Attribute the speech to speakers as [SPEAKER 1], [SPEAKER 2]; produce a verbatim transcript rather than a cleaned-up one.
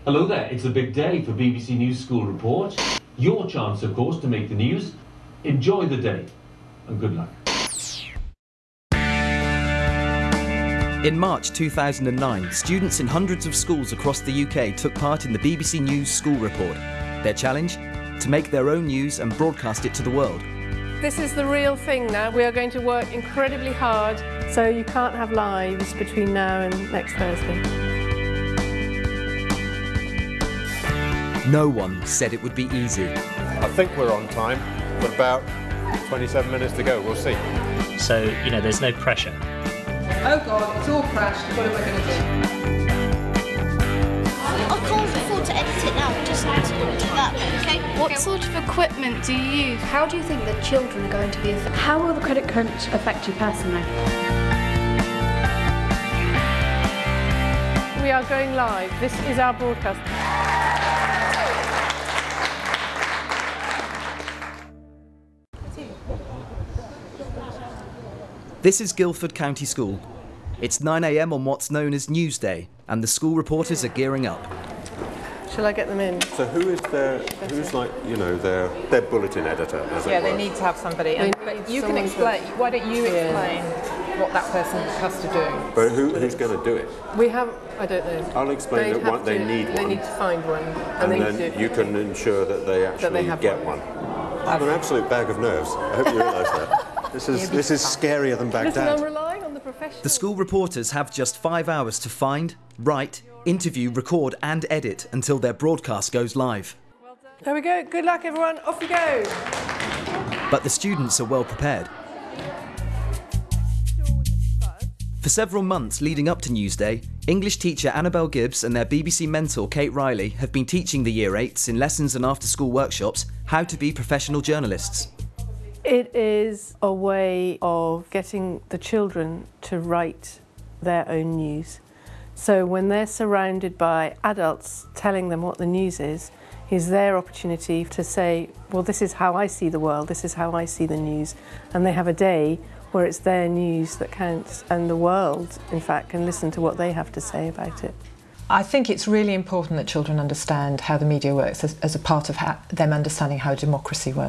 [SPEAKER 1] Hello there, it's a big day for B B C News School Report. Your chance, of course, to make the news. Enjoy the day and good luck.
[SPEAKER 2] In March two thousand nine, students in hundreds of schools across the U K took part in the B B C News School Report. Their challenge? To make their own news and broadcast it to the world.
[SPEAKER 3] This is the real thing now. We are going to work incredibly hard, so you can't have lives between now and next Thursday.
[SPEAKER 2] No one said it would be easy.
[SPEAKER 4] I think we're on time, but about twenty-seven minutes to go, we'll see.
[SPEAKER 5] So, you know, there's no pressure.
[SPEAKER 6] Oh God, it's all crashed, what am I going to do?
[SPEAKER 7] I can't afford to edit it now, just do that, okay?
[SPEAKER 8] What sort of equipment do you use?
[SPEAKER 7] How do you think the children are going to be affected?
[SPEAKER 9] How will the credit crunch affect you personally?
[SPEAKER 3] We are going live. This is our broadcast.
[SPEAKER 2] This is Guildford County School. It's nine a m on what's known as Newsday, and the school reporters are gearing up.
[SPEAKER 3] Shall I get them in?
[SPEAKER 4] So who is their, who's like, you know, their, their bulletin editor, as
[SPEAKER 6] Yeah,
[SPEAKER 4] it
[SPEAKER 6] they
[SPEAKER 4] were?
[SPEAKER 6] need to have somebody. And, but you can explain, why don't you explain what that person has to do?
[SPEAKER 4] But who, who's going to do it?
[SPEAKER 3] We have, I don't know.
[SPEAKER 4] I'll explain
[SPEAKER 3] They'd
[SPEAKER 4] that
[SPEAKER 3] have
[SPEAKER 4] one, they
[SPEAKER 3] to-
[SPEAKER 4] need
[SPEAKER 3] They
[SPEAKER 4] one.
[SPEAKER 3] need to find one. And,
[SPEAKER 4] And
[SPEAKER 3] they
[SPEAKER 4] then
[SPEAKER 3] need to,
[SPEAKER 4] you can ensure that they actually
[SPEAKER 3] they have
[SPEAKER 4] get
[SPEAKER 3] one.
[SPEAKER 4] one. I'm an absolute bag of nerves. I hope you realise that. This is, this is scarier than
[SPEAKER 3] Listen, I'm
[SPEAKER 4] Baghdad.
[SPEAKER 3] relying on the professionals.
[SPEAKER 2] The school reporters have just five hours to find, write, interview, record and edit until their broadcast goes live.
[SPEAKER 3] There we go. Good luck, everyone. Off we go.
[SPEAKER 2] But the students are well prepared. For several months leading up to Newsday, English teacher Annabelle Gibbs and their B B C mentor Kate Riley have been teaching the Year eights in lessons and after-school workshops how to be professional journalists.
[SPEAKER 3] It is a way of getting the children to write their own news. So when they're surrounded by adults telling them what the news is, is their opportunity to say, well, this is how I see the world, this is how I see the news. And they have a day where it's their news that counts, and the world, in fact, can listen to what they have to say about it.
[SPEAKER 6] I think it's really important that children understand how the media works as, as a part of how, them understanding how democracy works.